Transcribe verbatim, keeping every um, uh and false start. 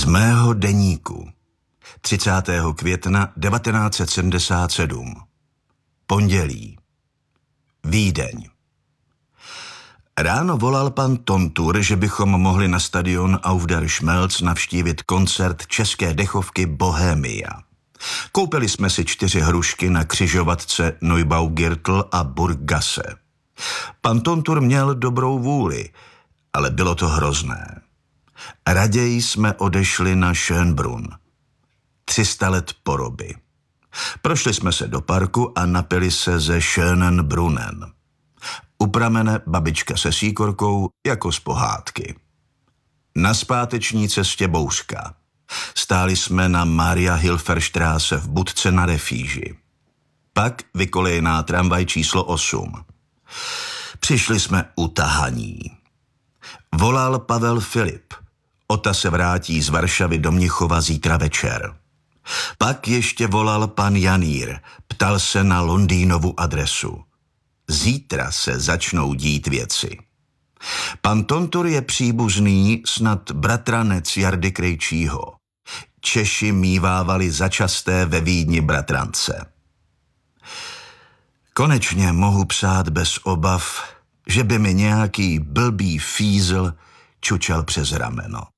Z mého deníku. třicátého května devatenáct set sedmdesát sedm. Pondělí. Vídeň. Ráno volal pan Tontur, že bychom mohli na stadion Auf der Schmelz navštívit koncert české dechovky Bohemia. Koupili jsme si čtyři hrušky na křižovatce Neubaugürtel a Burggasse. Pan Tontur měl dobrou vůli, ale bylo to hrozné. Raději jsme odešli na Schönbrunn. tři sta let poroby. Prošli jsme se do parku a napili se ze Schönen Brunnen. U pramene babička se síkorkou jako z pohádky. Na zpáteční cestě bouřka. Stáli jsme na Maria Hilferstraße v budce na Refíži. Pak vykolejená tramvaj číslo osm. Přišli jsme utahaní. Volal Pavel Filip. Ota se vrátí z Varšavy do Mnichova zítra večer. Pak ještě volal pan Janír. Ptal se na Londýnovu adresu. Zítra se začnou dít věci. Pan Tontur je příbuzný, snad bratranec Jardy Krejčího. Češi mívávali začasté ve Vídni bratrance. Konečně mohu psát bez obav, že by mi nějaký blbý fízl čučel přes rameno.